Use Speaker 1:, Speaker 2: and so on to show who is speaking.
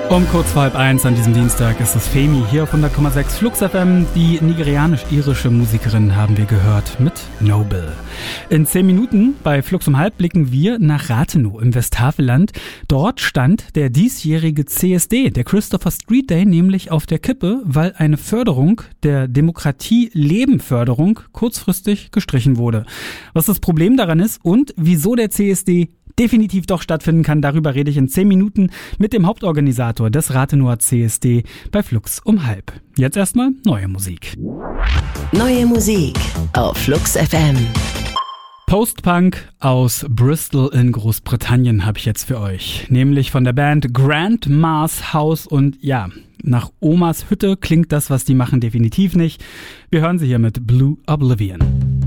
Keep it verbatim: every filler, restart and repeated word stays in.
Speaker 1: Um kurz vor halb eins an diesem Dienstag ist es Femi hier auf hundert Komma sechs Flux F M. Die nigerianisch-irische Musikerin haben wir gehört mit Noble. In zehn Minuten bei Flux um halb blicken wir nach Rathenow im Westhaveland. Dort stand der diesjährige C S D, der Christopher Street Day, nämlich auf der Kippe, weil eine Förderung der Demokratie-Leben-Förderung kurzfristig gestrichen wurde. Was das Problem daran ist und wieso der C S D definitiv doch stattfinden kann, darüber rede ich in zehn Minuten mit dem Hauptorganisator des Rathenower C S D bei Flux um halb. Jetzt erstmal neue Musik.
Speaker 2: Neue Musik auf Flux F M.
Speaker 1: Post-Punk aus Bristol in Großbritannien habe ich jetzt für euch. Nämlich von der Band Grandma's House und ja, nach Omas Hütte klingt das, was die machen, definitiv nicht. Wir hören sie hier mit Blue Oblivion.